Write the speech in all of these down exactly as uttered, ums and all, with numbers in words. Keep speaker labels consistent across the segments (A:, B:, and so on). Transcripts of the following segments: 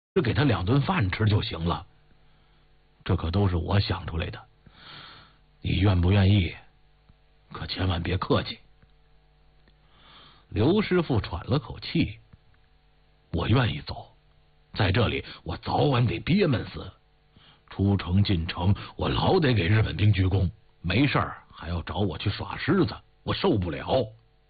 A: 只给他两顿饭吃就行了。这可都是我想出来的，你愿不愿意？可千万别客气。刘师傅喘了口气，我愿意走，在这里我早晚得憋闷死。出城进城，我老得给日本兵鞠躬，没事儿还要找我去耍狮子，我受不了。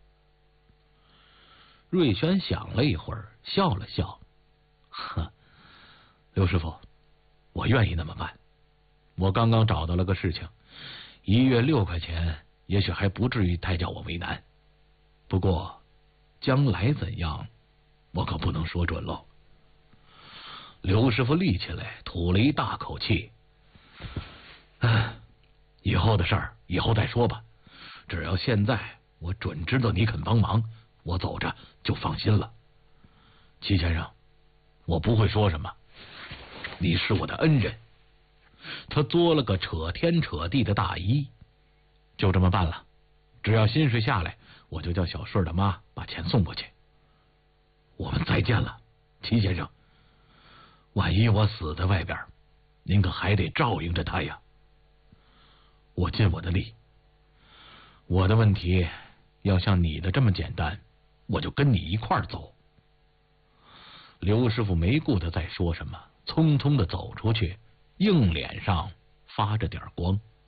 A: 瑞轩想了一会儿，笑了笑，呵，刘师傅，我愿意那么办。我刚刚找到了个事情，一月六块钱，也许还不至于太叫我为难。不过将来怎样，我可不能说准喽。刘师傅立起来，吐了一大口气。唉，以后的事儿以后再说吧。只要现在我准知道你肯帮忙，我走着就放心了。齐先生，我不会说什么，你是我的恩人。他作了个扯天扯地的大揖，就这么办了。只要薪水下来，我就叫小顺的妈把钱送过去。我们再见了，齐先生。万一我死在外边，您可还得照应着他呀。我尽我的力。我的问题要像你的这么简单，我就跟你一块儿走。刘师傅没顾他再说什么，匆匆的走出去，硬脸上发着点光。